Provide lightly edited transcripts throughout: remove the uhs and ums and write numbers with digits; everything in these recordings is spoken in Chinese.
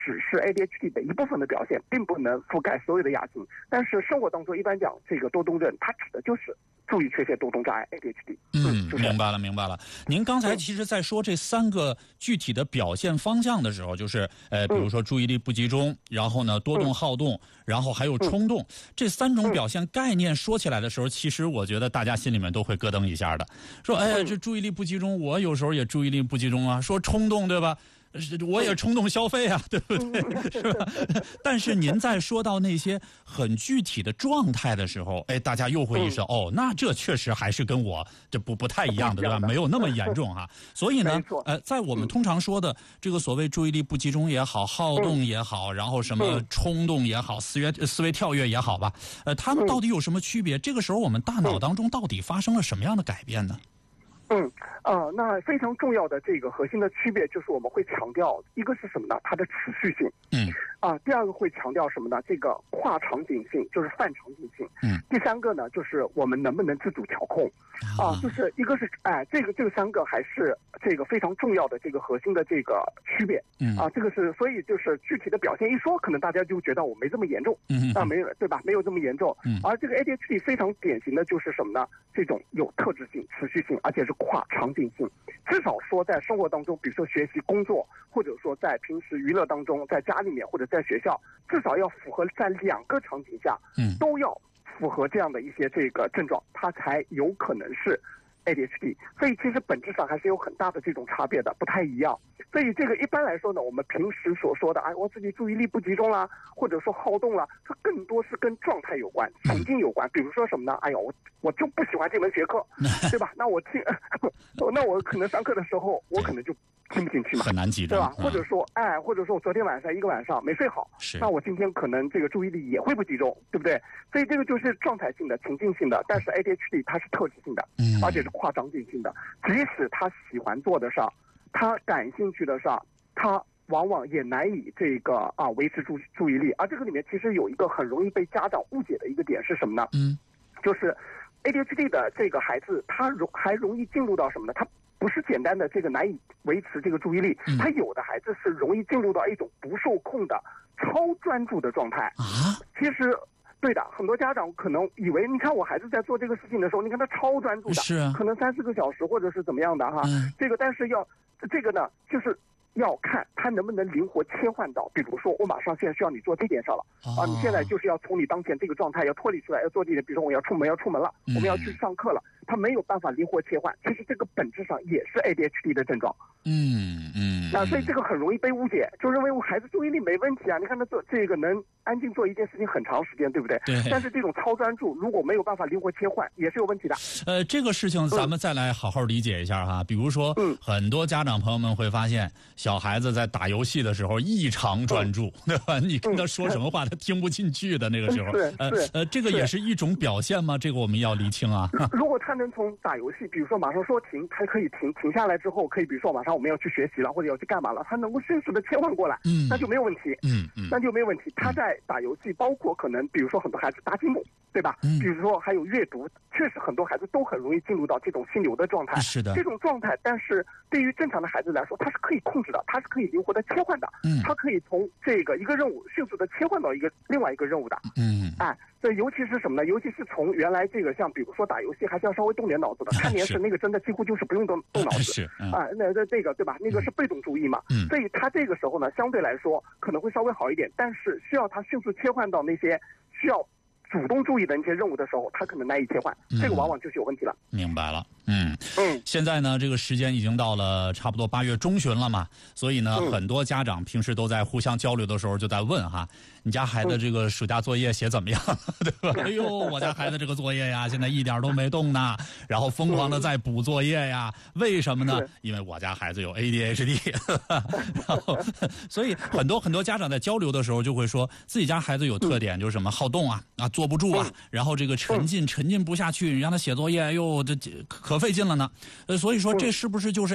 只是 ADHD 的一部分的表现，并不能覆盖所有的亚型。但是生活当中一般讲这个多动症，它指的就是注意缺陷多动障碍 ADHD。 明白了，明白了。您刚才其实在说这3个具体的表现方向的时候，就是比如说注意力不集中，然后呢多动好动，然后还有冲动，这3种表现概念说起来的时候，其实我觉得大家心里面都会咯噔一下的。说这注意力不集中，我有时候也注意力不集中啊。说冲动，对吧？我也冲动消费啊，对不对？是吧？但是您在说到那些很具体的状态的时候，大家又会意识到，那这确实还是跟我这不太一样的，对吧？没有那么严重哈。所以呢，在我们通常说的这个所谓注意力不集中也好，好动也好，然后什么冲动也好，思维跳跃也好吧，他们到底有什么区别？这个时候我们大脑当中到底发生了什么样的改变呢？ 那非常重要的这个核心的区别就是我们会强调，一个是什么呢？它的持续性。第二个会强调什么呢？这个跨场景性，就是泛场景性。第3个呢，就是我们能不能自主调控。就是一个是这个3个还是这个非常重要的这个核心的这个区别。这个是所以就是具体的表现一说，可能大家就觉得我没这么严重。没有对吧？没有这么严重。而这个 ADHD 非常典型的就是什么呢？这种有特质性、持续性，而且是跨场景性。至少说在生活当中，比如说学习、工作，或者说在平时娱乐当中，在家里面或者在学校，至少要符合在2个场景下，都要符合这样的一些这个症状，它才有可能是 ADHD。所以其实本质上还是有很大的这种差别的，不太一样。所以这个一般来说呢，我们平时所说的我自己注意力不集中啦，或者说好动啦，它更多是跟状态有关、情境有关。比如说什么呢？我就不喜欢这门学科，对吧？那我可能上课的时候，我可能就听不进去嘛， 很难集中， 对吧？或者说我昨天晚上一个晚上没睡好，那我今天可能这个注意力也会不集中，对不对？所以这个就是状态性的、情境性的。但是 ADHD 它是特质性的，而且是跨场景性的。即使他喜欢做的事儿，他感兴趣的事儿，他往往也难以这个维持注意力。而这个里面其实有一个很容易被家长误解的一个点是什么呢？就是ADHD 的这个孩子，他还容易进入到什么呢？他不是简单的这个难以维持这个注意力，他有的孩子是容易进入到一种不受控的超专注的状态。其实对的，很多家长可能以为，你看我孩子在做这个事情的时候，你看他超专注的，可能3-4个小时或者是怎么样的哈。但是这个呢，就是要看他能不能灵活切换到，比如说我马上现在需要你做这件事了你现在就是要从你当前这个状态要脱离出来，要做这个，比如说我要出门了，我们要去上课了，他没有办法灵活切换，其实这个本质上也是 ADHD 的症状。那所以这个很容易被误解，就认为我孩子注意力没问题啊，你看他做这个能安静做一件事情很长时间，对不对？但是这种超专注如果没有办法灵活切换，也是有问题的。 这个事情咱们再来好好理解一下哈。比如说，很多家长朋友们会发现，小孩子在打游戏的时候异常专注，对吧？你跟他说什么话，他听不进去的那个时候。这个也是一种表现吗？这个我们要厘清啊。 如果他能从打游戏，比如说马上说停，他可以停下来之后，可以比如说马上我们要去学习了，或者要去干嘛了，他能够迅速的切换过来，那就没有问题。那就没有问题。他在打游戏，包括可能比如说很多孩子打积木，对吧？比如说还有阅读，确实很多孩子都很容易进入到这种心流的状态。 是的， 这种状态，但是对于正常的孩子来说，他是可以控制的，他是可以灵活的切换的，他可以从这个一个任务迅速的切换到另外一个任务的。所以尤其是什么呢？尤其是从原来这个像比如说打游戏还是要稍微动点脑子的，看电视那个真的几乎就是不用动脑子。那这个对吧？那个是被动注意嘛。所以他这个时候呢，相对来说可能会稍微好一点，但是需要他迅速切换到那些需要主动注意的那些任务的时候，他可能难以切换，这个往往就是有问题了。 明白了。现在呢，这个时间已经到了差不多8月中旬了嘛，所以呢，很多家长平时都在互相交流的时候就在问哈，你家孩子这个暑假作业写怎么样，对吧？我家孩子这个作业呀，现在一点都没动呢，然后疯狂的在补作业呀，为什么呢？因为我家孩子有 ADHD， 然后所以很多家长在交流的时候就会说自己家孩子有特点，就是什么好动啊，坐不住啊，然后这个沉浸不下去，你让他写作业，这可费劲了呢。所以说这是不是就是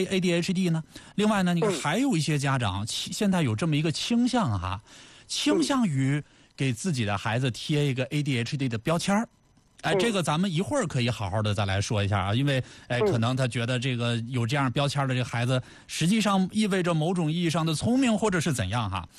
ADHD 呢？另外呢，你看还有一些家长现在有这么一个倾向于给自己的孩子贴一个 ADHD 的标签哎，这个咱们一会儿可以好好的再来说一下啊，因为可能他觉得这个有这样标签的这个孩子，实际上意味着某种意义上的聪明或者是怎样哈。